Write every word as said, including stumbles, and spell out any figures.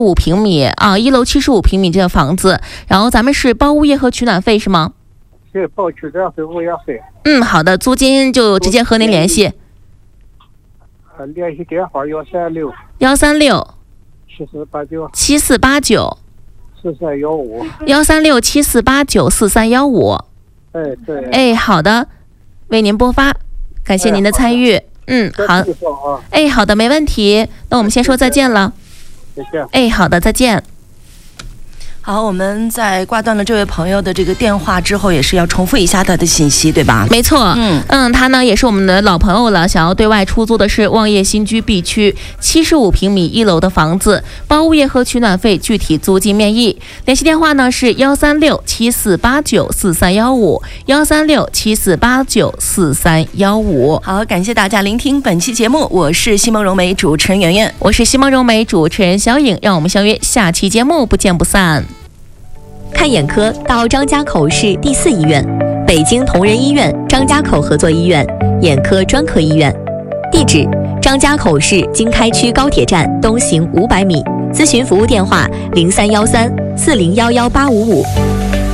五平米啊，一楼七十五平米这个房子，然后咱们是包物业和取暖费是吗？ 是包取暖费、物业费。 嗯，好的，租金就直接和您联系。 呃，联系电话幺三六幺三六七四八九七四八九四三幺五。 幺三六七四八九四三幺五。 哎，对。 哎，好的，为您拨发，感谢您的参与。哎、嗯，好。哎，好的，没问题。那我们先说再见了。 再见。 哎，好的，再见。 好，我们在挂断了这位朋友的这个电话之后，也是要重复一下他的信息，对吧？ 没错，嗯嗯，他呢也是我们的老朋友了，想要对外出租的是望业新居 B 区七十五平米一楼的房子，包物业和取暖费，具体租金面议。联系电话呢是幺三六七四八九四三幺五，幺三六七四八九四三幺五。 好，感谢大家聆听本期节目，我是西蒙融媒主持人圆圆， 我是西蒙融媒主持人小颖，让我们相约下期节目，不见不散。 看眼科到张家口市第四医院，北京同仁医院张家口合作医院眼科专科医院。地址：张家口市经开区高铁站东行五百米。咨询服务电话：零三幺三四零幺幺八五五。